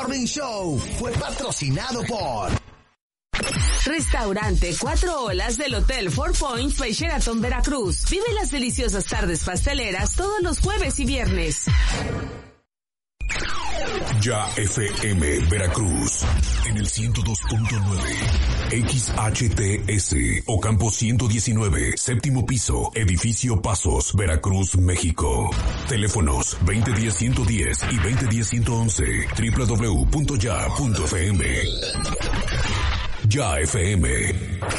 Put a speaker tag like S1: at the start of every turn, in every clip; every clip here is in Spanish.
S1: Morning Show fue patrocinado por
S2: Restaurante 4 Olas del Hotel Four Points by Sheraton Veracruz. Vive las deliciosas tardes pasteleras todos los jueves y viernes.
S3: Ya FM Veracruz en el 102.9 XHTS Ocampo 119 séptimo piso edificio Pasos Veracruz México. Teléfonos 2010-110 y 2010-111 www.ya.fm. Ya FM.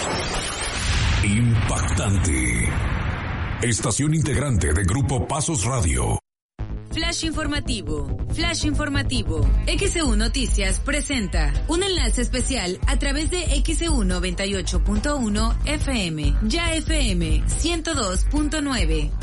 S3: Impactante. Estación integrante de Grupo Pasos Radio.
S4: Flash informativo. Flash informativo. XEU Noticias presenta un enlace especial a través de XEU 98.1 FM. Ya FM 102.9.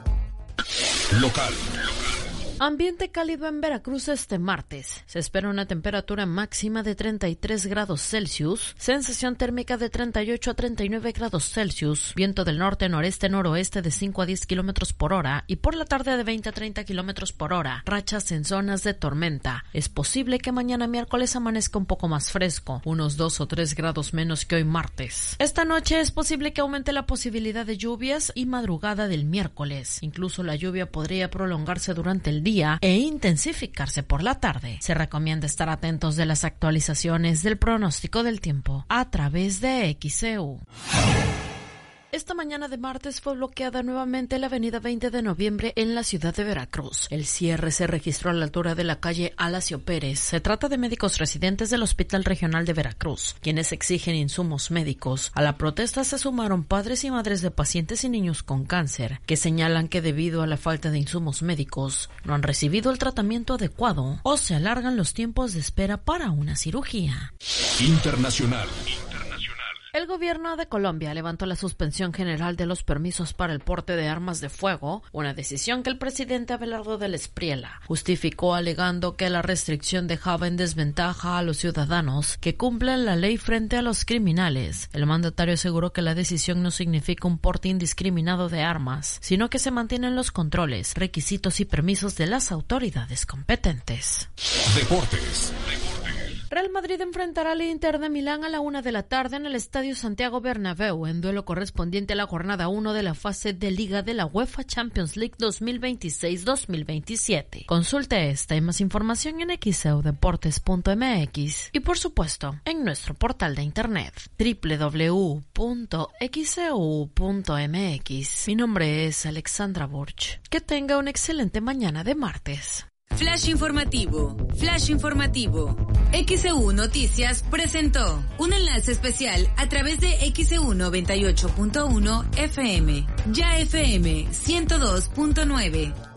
S3: Local.
S5: Ambiente cálido en Veracruz este martes. Se espera una temperatura máxima de 33 grados Celsius, sensación térmica de 38 a 39 grados Celsius, viento del norte-noreste-noroeste de 5 a 10 kilómetros por hora y por la tarde de 20 a 30 kilómetros por hora, rachas en zonas de tormenta. Es posible que mañana miércoles amanezca un poco más fresco, unos 2 o 3 grados menos que hoy martes. Esta noche es posible que aumente la posibilidad de lluvias y madrugada del miércoles. Incluso la lluvia podría prolongarse durante el día e intensificarse por la tarde. Se recomienda estar atentos de las actualizaciones del pronóstico del tiempo a través de XEU. Esta mañana de martes fue bloqueada nuevamente la avenida 20 de noviembre en la ciudad de Veracruz. El cierre se registró a la altura de la calle Alacio Pérez. Se trata de médicos residentes del Hospital Regional de Veracruz, quienes exigen insumos médicos. A la protesta se sumaron padres y madres de pacientes y niños con cáncer, que señalan que debido a la falta de insumos médicos, no han recibido el tratamiento adecuado o se alargan los tiempos de espera para una cirugía.
S3: Internacional.
S5: El gobierno de Colombia levantó la suspensión general de los permisos para el porte de armas de fuego, una decisión que el presidente Abelardo del Espriella justificó alegando que la restricción dejaba en desventaja a los ciudadanos que cumplen la ley frente a los criminales. El mandatario aseguró que la decisión no significa un porte indiscriminado de armas, sino que se mantienen los controles, requisitos y permisos de las autoridades competentes.
S3: Deportes.
S5: Real Madrid enfrentará al Inter de Milán a la 1 de la tarde en el Estadio Santiago Bernabéu, en duelo correspondiente a la jornada 1 de la fase de Liga de la UEFA Champions League 2026-2027. Consulte esta y más información en xeudeportes.mx y, por supuesto, en nuestro portal de internet www.xeu.mx. Mi nombre es Alexandra Burch. Que tenga una excelente mañana de martes.
S4: Flash informativo. Flash informativo. XEU Noticias presentó un enlace especial a través de XEU 98.1 FM. Ya FM 102.9.